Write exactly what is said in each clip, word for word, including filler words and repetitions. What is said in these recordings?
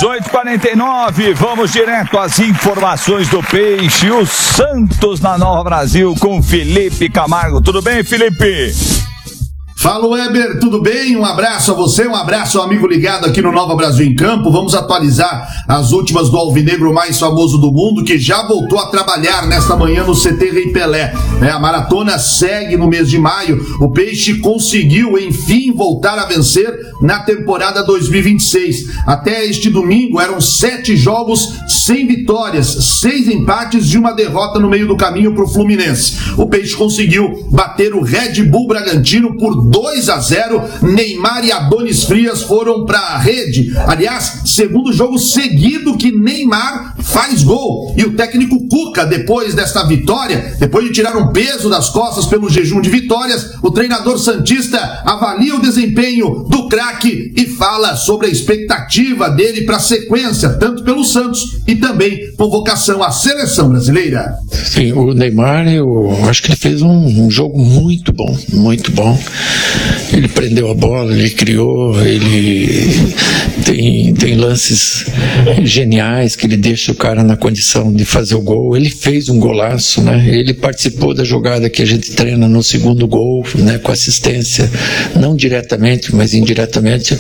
dezoito e quarenta e nove, vamos direto às informações do Peixe. O Santos na Nova Brasil com Felipe Camargo. Tudo bem, Felipe? Fala, Weber, tudo bem? Um abraço a você, um abraço ao amigo ligado aqui no Nova Brasil em Campo. Vamos atualizar as últimas do alvinegro mais famoso do mundo, que já voltou a trabalhar nesta manhã no C T Rei Pelé. É, a maratona segue no mês de maio. O Peixe conseguiu, enfim, voltar a vencer na temporada dois mil e vinte e seis. Até este domingo eram sete jogos sem vitórias, seis empates e uma derrota no meio do caminho para o Fluminense. O Peixe conseguiu bater o Red Bull Bragantino por dois a zero, Neymar e Adonis Frias foram para a rede. Aliás, segundo jogo seguido que Neymar faz gol. E o técnico Cuca, depois desta vitória, depois de tirar um peso das costas pelo jejum de vitórias, o treinador santista avalia o desempenho do craque e fala sobre a expectativa dele para a sequência, tanto pelo Santos e também convocação à seleção brasileira. Sim, o Neymar, eu acho que ele fez um, um jogo muito bom, muito bom. Ele prendeu a bola, ele criou, ele tem, tem lances geniais que ele deixa o cara na condição de fazer o gol. Ele fez um golaço, né? Ele participou da jogada que a gente treina no segundo gol, né? Com assistência, não diretamente, mas indiretamente.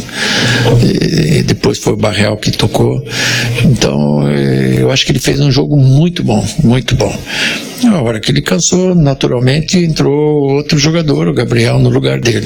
E depois foi o Barreal que tocou. Então, eu acho que ele fez um jogo muito bom, muito bom. Na hora que ele cansou, naturalmente entrou outro jogador, o Gabriel, no lugar dele.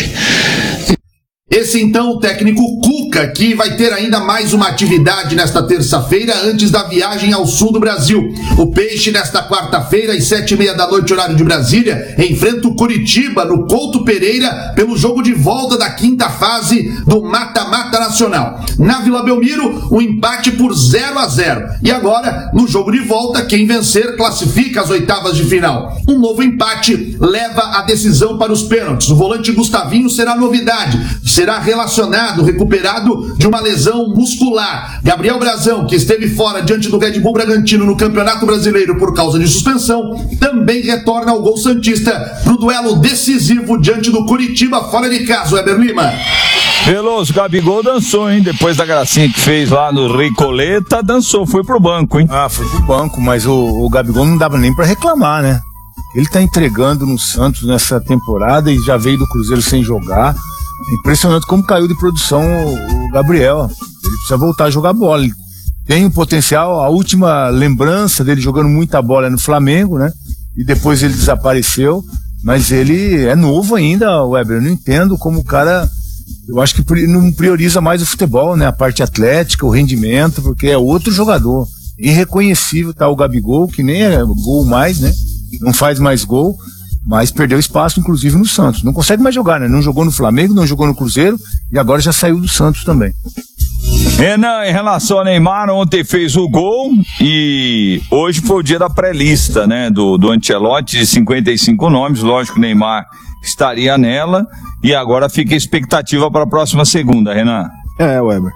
Esse então o técnico Cuca, que vai ter ainda mais uma atividade nesta terça-feira antes da viagem ao sul do Brasil. O Peixe nesta quarta-feira às sete e meia da noite, horário de Brasília, enfrenta o Curitiba no Couto Pereira pelo jogo de volta da quinta fase do Mata-Mata Nacional. Na Vila Belmiro, um empate por zero a zero. E agora, no jogo de volta, quem vencer classifica as oitavas de final. Um novo empate leva a decisão para os pênaltis. O volante Gustavinho será novidade. Será relacionado, recuperado de uma lesão muscular. Gabriel Brazão, que esteve fora diante do Red Bull Bragantino no Campeonato Brasileiro por causa de suspensão, também retorna ao gol santista para o duelo decisivo diante do Curitiba fora de casa. Weber Lima. Veloso, Gabigol dançou, hein? Depois da gracinha que fez lá no Recoleta, dançou, foi pro banco, hein? Ah, foi pro banco, mas o, o Gabigol não dava nem pra reclamar, né? Ele tá entregando no Santos nessa temporada e já veio do Cruzeiro sem jogar. Impressionante como caiu de produção o, o Gabriel. Ele precisa voltar a jogar bola. Ele tem um potencial. A última lembrança dele jogando muita bola é no Flamengo, né? E depois ele desapareceu. Mas ele é novo ainda, Weber. Eu não entendo como o cara... Eu acho que não prioriza mais o futebol, né? A parte atlética, o rendimento, porque é outro jogador. Irreconhecível tá o Gabigol, que nem é gol mais, né? Não faz mais gol. Mas perdeu espaço, inclusive, no Santos. Não consegue mais jogar, né? Não jogou no Flamengo, não jogou no Cruzeiro e agora já saiu do Santos também. Renan, em relação ao Neymar, ontem fez o gol e hoje foi o dia da pré-lista, né? Do, do Ancelotti, de cinquenta e cinco nomes. Lógico que o Neymar estaria nela e agora fica a expectativa para a próxima segunda, Renan. É, Weber.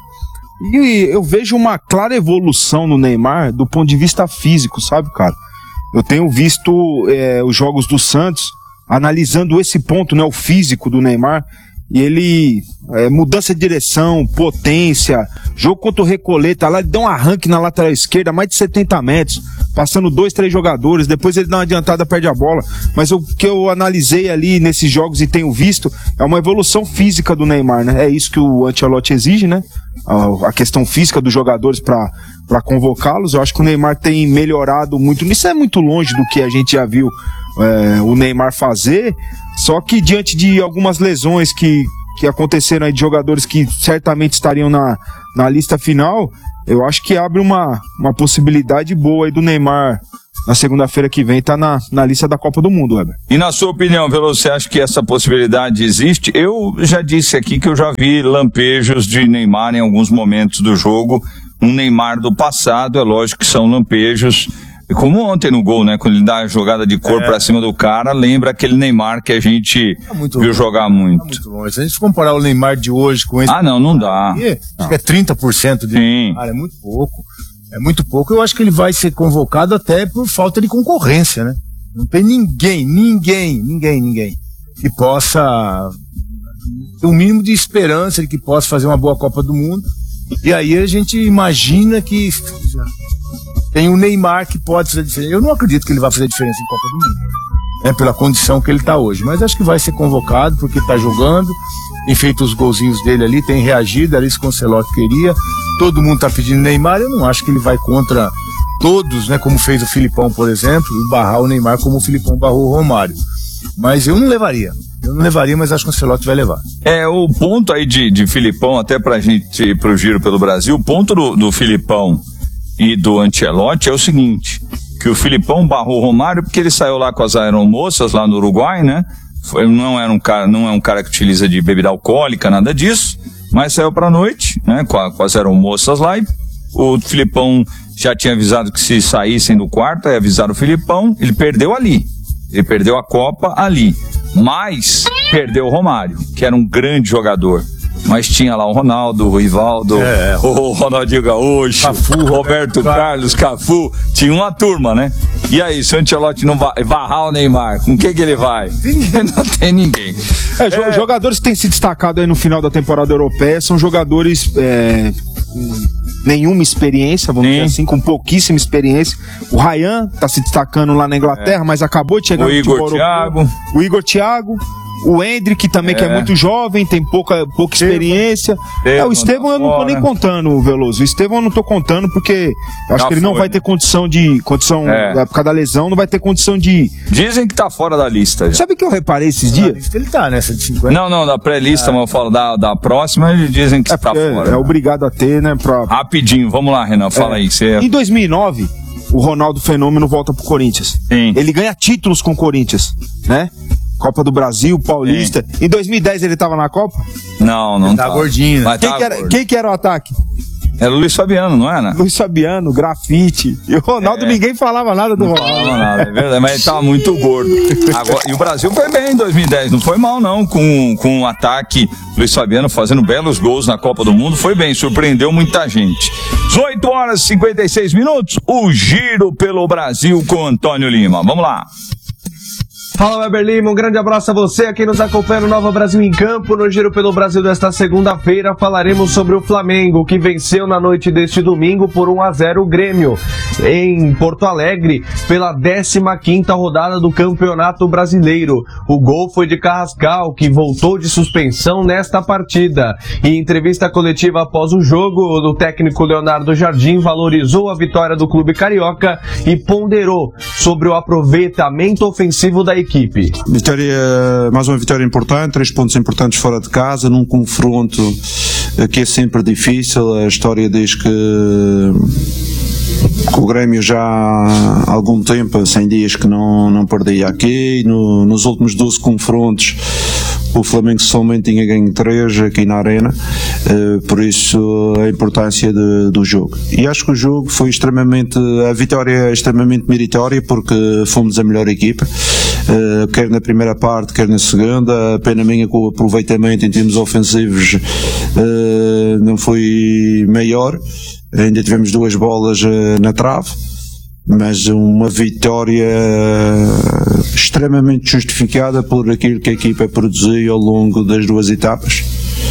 E eu vejo uma clara evolução no Neymar do ponto de vista físico, sabe, cara? Eu tenho visto é, os jogos do Santos, analisando esse ponto, né, o físico do Neymar, e ele, é, mudança de direção, potência, jogo contra o Recoleta, lá ele dá um arranque na lateral esquerda, mais de setenta metros, passando dois, três jogadores, depois ele dá uma adiantada, perde a bola, mas o que eu analisei ali nesses jogos e tenho visto, é uma evolução física do Neymar, né, é isso que o Ancelotti exige, né, a, a questão física dos jogadores para para convocá-los. Eu acho que o Neymar tem melhorado muito, isso é muito longe do que a gente já viu é, o Neymar fazer, só que diante de algumas lesões que, que aconteceram aí de jogadores que certamente estariam na, na lista final, eu acho que abre uma, uma possibilidade boa aí do Neymar na segunda-feira que vem tá na, na lista da Copa do Mundo, Weber. E na sua opinião, Veloso, você acha que essa possibilidade existe? Eu já disse aqui que eu já vi lampejos de Neymar em alguns momentos do jogo, um Neymar do passado, é lógico que são lampejos, como ontem no gol, né, quando ele dá a jogada de cor é. pra cima do cara, lembra aquele Neymar que a gente é viu longe, jogar muito. É muito longe. Se a gente comparar o Neymar de hoje com esse... Ah, não, não dá. Aqui, não. Acho que é trinta por cento de Neymar, é muito pouco. É muito pouco. Eu acho que ele vai ser convocado até por falta de concorrência, né? Não tem ninguém, ninguém, ninguém, ninguém que possa ter um mínimo de esperança de que possa fazer uma boa Copa do Mundo. E aí a gente imagina que tem o Neymar que pode fazer diferença. Eu não acredito que ele vai fazer diferença em Copa do Mundo, né, pela condição que ele está hoje. Mas acho que vai ser convocado porque está jogando, tem feito os golzinhos dele ali, tem reagido, era isso que o Ancelotti queria. Todo mundo está pedindo Neymar, eu não acho que ele vai contra todos, né, como fez o Filipão, por exemplo, e barrar o Neymar como o Filipão barrou o Romário. Mas eu não levaria. Eu não levaria, mas acho que o Ancelotti vai levar. É, o ponto aí de, de Filipão, até pra gente ir pro Giro pelo Brasil, o ponto do, do Filipão e do Ancelotti é o seguinte, que o Filipão barrou o Romário porque ele saiu lá com as aeromoças lá no Uruguai, né? Foi, não, era um cara, não é um cara que utiliza de bebida alcoólica, nada disso, mas saiu pra noite, né, com, a, com as aeromoças lá, e o Filipão já tinha avisado que se saíssem do quarto, aí avisaram o Filipão, ele perdeu ali. Ele perdeu a Copa ali. Mas perdeu o Romário, que era um grande jogador. Mas tinha lá o Ronaldo, o Rivaldo, é, o Ronaldinho Gaúcho, Cafu, Roberto Carlos, Cafu. Tinha uma turma, né? E aí, se o Ancelotti não vai barrar o Neymar, com quem que ele vai? Não tem ninguém. É, é. Jogadores que têm se destacado aí no final da temporada europeia são jogadores... É... nenhuma experiência, vamos Sim. dizer assim, com pouquíssima experiência. O Ryan tá se destacando lá na Inglaterra, é. mas acabou de chegar o Igor Thiago. O Igor Thiago, o Hendrick também, é. que é muito jovem, tem pouca, pouca experiência. É, o Estevão eu não tô nem contando, Veloso. O Estevão eu não tô contando porque eu acho Já que ele não foi. vai ter condição de. Condição, é. na época da lesão, não vai ter condição de. Dizem que tá fora da lista. Já. Sabe o que eu reparei esses dias? Lista ele tá nessa de cinquenta. Não, não, da pré-lista, ah. mas eu falo da, da próxima, eles dizem que é tá fora. É obrigado a ter, né? Pra... Rapidinho, vamos lá, Renan, fala é. aí. Cê... Em dois mil e nove, o Ronaldo Fenômeno volta pro Corinthians. Sim. Ele ganha títulos com o Corinthians, né? Copa do Brasil, Paulista. Sim. Em dois mil e dez ele tava na Copa? Não, não tá. Tá gordinho. Quem, tá que era, quem que era o ataque? Era o Luiz Fabiano, não era? Luiz Fabiano, grafite. E o Ronaldo, é. ninguém falava nada do Ronaldo. Não falava nada, é verdade, mas ele tava muito gordo. Agora, e o Brasil foi bem em dois mil e dez, não foi mal não, com, com o ataque, Luiz Fabiano fazendo belos gols na Copa do Mundo, foi bem, surpreendeu muita gente. dezoito horas e cinquenta e seis minutos, o Giro pelo Brasil com Antônio Lima. Vamos lá. Fala, Weber Lima, um grande abraço a você aqui nos acompanha no Nova Brasil em Campo. No Giro pelo Brasil desta segunda-feira falaremos sobre o Flamengo, que venceu na noite deste domingo por um a zero o Grêmio em Porto Alegre pela décima quinta rodada do Campeonato Brasileiro. O gol foi de Carrascal, que voltou de suspensão nesta partida. Em entrevista coletiva após o jogo, o técnico Leonardo Jardim valorizou a vitória do clube carioca e ponderou sobre o aproveitamento ofensivo da equipe. Vitória, mais uma vitória importante, três pontos importantes fora de casa, num confronto que é sempre difícil. A história diz que, que o Grêmio já há algum tempo, cem dias que não, não perdia aqui, no, nos últimos doze confrontos o Flamengo somente tinha ganho três aqui na Arena, uh, por isso a importância de, do jogo. E acho que o jogo foi extremamente, a vitória é extremamente meritória porque fomos a melhor equipa, uh, quer na primeira parte, quer na segunda. A pena minha que o aproveitamento em termos ofensivos uh, não foi maior, ainda tivemos duas bolas uh, na trave, mas uma vitória extremamente justificada por aquilo que a equipa produziu ao longo das duas etapas,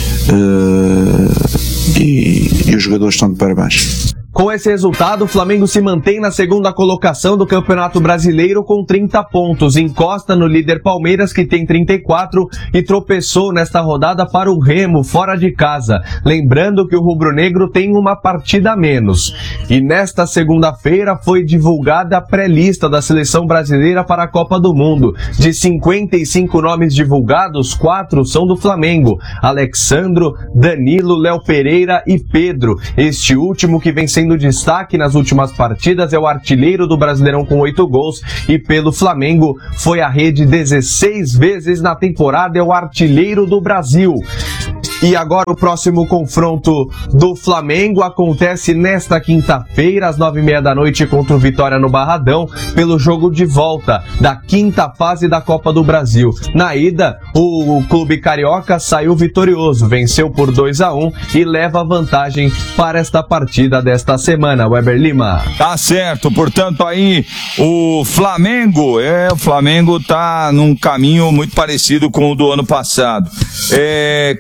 uh, e, e os jogadores estão de parabéns. Com esse resultado, o Flamengo se mantém na segunda colocação do Campeonato Brasileiro com trinta pontos. Encosta no líder Palmeiras, que tem trinta e quatro, e tropeçou nesta rodada para o Remo, fora de casa. Lembrando que o rubro-negro tem uma partida a menos. E nesta segunda-feira foi divulgada a pré-lista da Seleção Brasileira para a Copa do Mundo. De cinquenta e cinco nomes divulgados, quatro são do Flamengo: Alexandro, Danilo, Léo Pereira e Pedro. Este último, que vem sendo destaque nas últimas partidas, é o artilheiro do Brasileirão com oito gols, e pelo Flamengo foi à rede dezesseis vezes na temporada, é o artilheiro do Brasil. E agora o próximo confronto do Flamengo acontece nesta quinta-feira, às nove e meia da noite, contra o Vitória no Barradão, pelo jogo de volta da quinta fase da Copa do Brasil. Na ida, o clube carioca saiu vitorioso, venceu por dois a um e leva vantagem para esta partida desta semana. Weber Lima. Tá certo, portanto aí o Flamengo, é, o Flamengo tá num caminho muito parecido com o do ano passado. É, cadê aqui?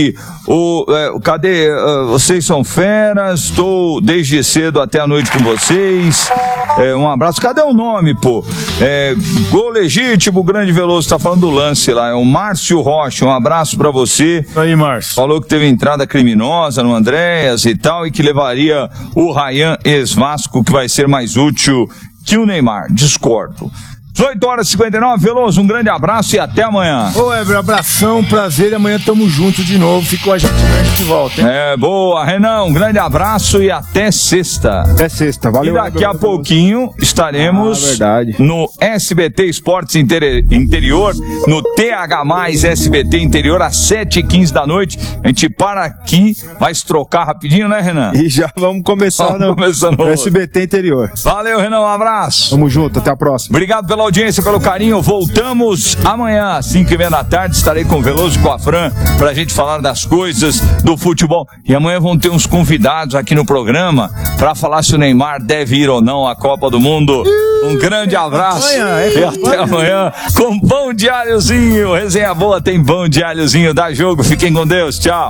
aqui. O, é, cadê? Uh, vocês são feras, estou desde cedo até a noite com vocês. É, um abraço. Cadê o nome, pô? É, gol legítimo, grande Veloso, tá falando do lance lá. É o Márcio Rocha, um abraço pra você. Aí, Márcio. Falou que teve entrada criminosa no Andréas e tal, e que levaria o Ryan ex-Vasco, que vai ser mais útil que o Neymar. Discordo. dezoito horas e cinquenta e nove, Veloso, um grande abraço e até amanhã. Ô, Eber, abração, prazer, e amanhã tamo juntos de novo. Fica com a gente, a gente volta, hein? É, boa, Renan, um grande abraço e até sexta. Até sexta, valeu. E daqui a pouquinho estaremos ah, verdade. no S B T Esportes Inter- Interior, no T H mais S B T Interior, às sete e quinze da noite. A gente para aqui, vai se trocar rapidinho, né, Renan? E já vamos começar vamos no, começar no S B T Interior. Valeu, Renan, um abraço. Tamo junto, até a próxima. Obrigado pela audiência, pelo carinho. Voltamos amanhã às cinco e meia da tarde. Estarei com o Veloso e com a Fran pra gente falar das coisas do futebol. E amanhã vão ter uns convidados aqui no programa pra falar se o Neymar deve ir ou não à Copa do Mundo. Um grande abraço e até amanhã com pão de alhozinho. Resenha boa, tem pão de alhozinho. Dá jogo, fiquem com Deus. Tchau.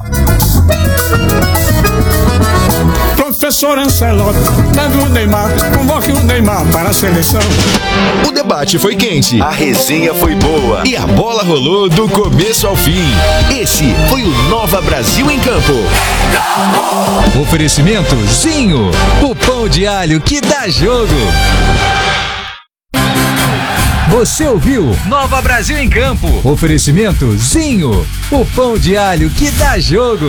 Professor Ancelotti, leve o Neymar, convoque o Neymar para a seleção. O debate foi quente, a resenha foi boa e a bola rolou do começo ao fim. Esse foi o Nova Brasil em Campo. Oferecimento Zinho, o pão de alho que dá jogo. Você ouviu Nova Brasil em Campo. Oferecimento Zinho, o pão de alho que dá jogo.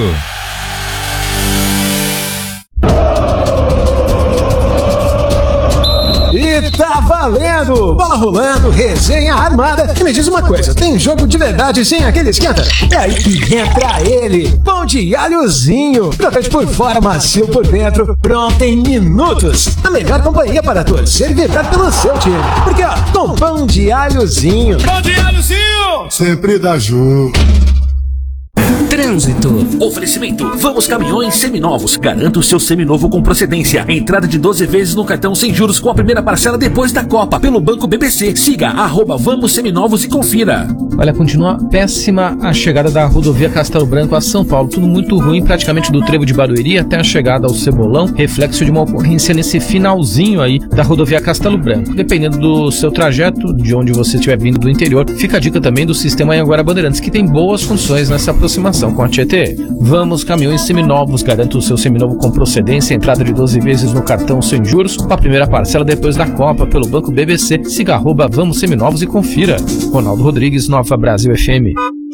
E tá valendo! Bola rolando, resenha armada. E me diz uma coisa, tem jogo de verdade sem aquele esquenta? É aí que entra ele, pão de alhozinho. Crocante por fora, macio por dentro, pronto em minutos. A melhor companhia para torcer e vibrar pelo seu time. Porque ó, com pão de alhozinho. Pão de alhozinho! Sempre dá jogo. Trânsito. Oferecimento. Vamos Caminhões Seminovos. Garanta o seu seminovo com procedência. Entrada de doze vezes no cartão sem juros com a primeira parcela depois da Copa. Pelo Banco B B C. Siga arroba Vamos Seminovos e confira. Olha, continua péssima a chegada da rodovia Castelo Branco a São Paulo. Tudo muito ruim, praticamente do Trevo de Barueri até a chegada ao Cebolão. Reflexo de uma ocorrência nesse finalzinho aí da rodovia Castelo Branco. Dependendo do seu trajeto, de onde você estiver vindo do interior, fica a dica também do sistema Anhanguera Bandeirantes, que tem boas condições nessa aproximação com a Tietê. Vamos Caminhões Seminovos, garanta o seu seminovo com procedência, entrada de doze vezes no cartão sem juros, com a primeira parcela depois da Copa pelo Banco B B C. Siga arroba Vamos Seminovos e confira. Ronaldo Rodrigues, Nova Brasil F M.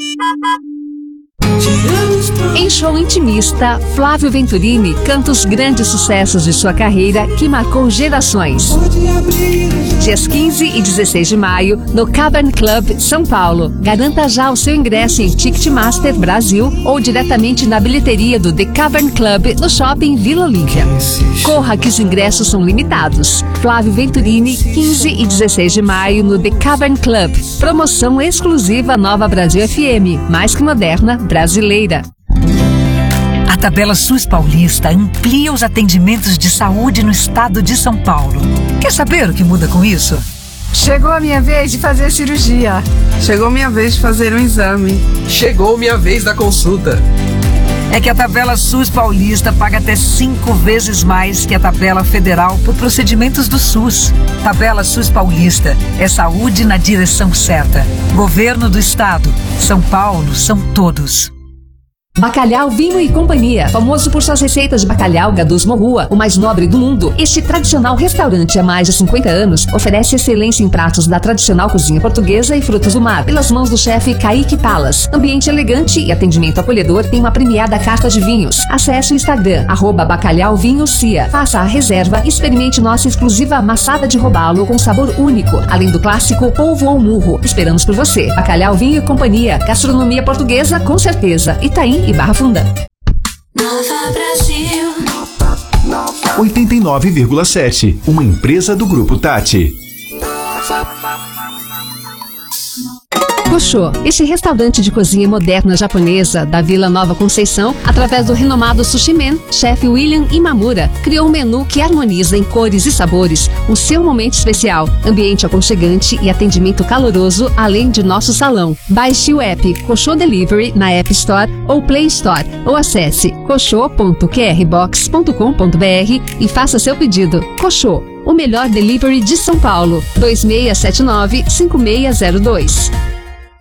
Em show intimista, Flávio Venturini canta os grandes sucessos de sua carreira que marcou gerações. Dias quinze e dezesseis de maio, no Cavern Club, São Paulo. Garanta já o seu ingresso em Ticketmaster Brasil ou diretamente na bilheteria do The Cavern Club no Shopping Vila Olímpia. Corra que os ingressos são limitados. Flávio Venturini, quinze e dezesseis de maio, no The Cavern Club. Promoção exclusiva Nova Brasil F M, mais que moderna, brasileira. A Tabela SUS Paulista amplia os atendimentos de saúde no estado de São Paulo. Quer saber o que muda com isso? Chegou a minha vez de fazer a cirurgia. Chegou a minha vez de fazer um exame. Chegou minha vez da consulta. É que a Tabela SUS Paulista paga até cinco vezes mais que a Tabela Federal por procedimentos do SUS. Tabela SUS Paulista é saúde na direção certa. Governo do Estado. São Paulo são todos. Bacalhau Vinho e Companhia, famoso por suas receitas de bacalhau Gadus Morrua, o mais nobre do mundo. Este tradicional restaurante há mais de cinquenta anos oferece excelência em pratos da tradicional cozinha portuguesa e frutos do mar, pelas mãos do chefe Kaique Palas. Ambiente elegante e atendimento acolhedor, tem uma premiada carta de vinhos. Acesse o Instagram, arroba Bacalhau Vinho Cia. Faça a reserva e experimente nossa exclusiva amassada de robalo com sabor único, além do clássico polvo ao murro. Esperamos por você. Bacalhau Vinho e Companhia, gastronomia portuguesa com certeza. Itaim e Barra Funda. Nova Brasil oitenta e nove vírgula sete, uma empresa do Grupo Tati. Koshô, este restaurante de cozinha moderna japonesa da Vila Nova Conceição, através do renomado Sushi Man, chefe William Imamura, criou um menu que harmoniza em cores e sabores o seu momento especial, ambiente aconchegante e atendimento caloroso, além de nosso salão. Baixe o app Koshô Delivery na App Store ou Play Store, ou acesse koshô ponto q r box ponto com ponto b r e faça seu pedido. Koshô, o melhor delivery de São Paulo. dois seis sete nove, cinco seis zero dois.